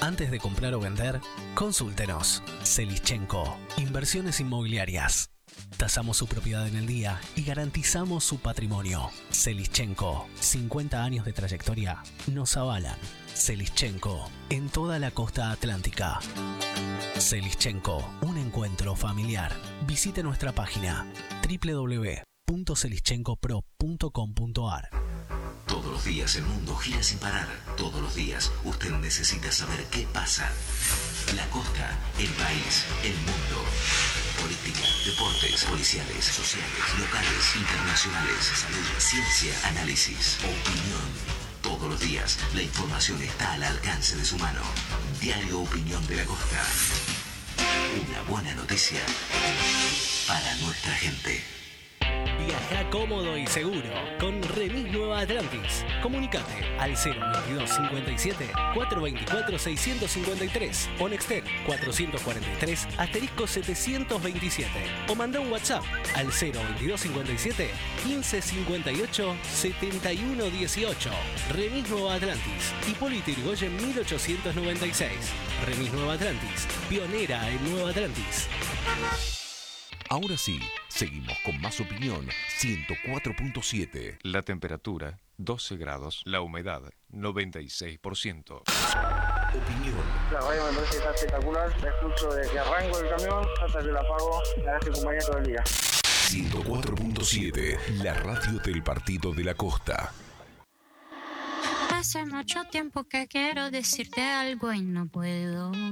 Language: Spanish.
Antes de comprar o vender, consúltenos. Selischenko, Inversiones Inmobiliarias. Tasamos su propiedad en el día y garantizamos su patrimonio. Selischenko, 50 años de trayectoria nos avalan. Selischenko, en toda la costa atlántica. Selischenko, un encuentro familiar. Visite nuestra página www.selischenkopro.com.ar. Todos los días el mundo gira sin parar. Todos los días usted necesita saber qué pasa. La costa, el país, el mundo. Política, deportes, policiales, sociales, locales, internacionales, salud, ciencia, análisis, opinión. Todos los días la información está al alcance de su mano. Diario Opinión de la Costa. Una buena noticia para nuestra gente. Viaja cómodo y seguro con Remis Nueva Atlantis. Comunicate al 022 57 424 653 o Nextel 443 *727 o manda un WhatsApp al 022 57 15 58 71 18. Remis Nueva Atlantis, Hipólito Yrigoyen 1896. Remis Nueva Atlantis, pionera en Nueva Atlantis. Ahora sí, seguimos con más opinión 104.7. La temperatura 12 grados, la humedad 96%. Opinión. La radio me parece que está espectacular, la escucho desde que arranco el camión hasta que la apago, la dejo acompañar todo el día. 104.7, la radio del Partido de la Costa. Hace mucho tiempo que quiero decirte algo y no puedo.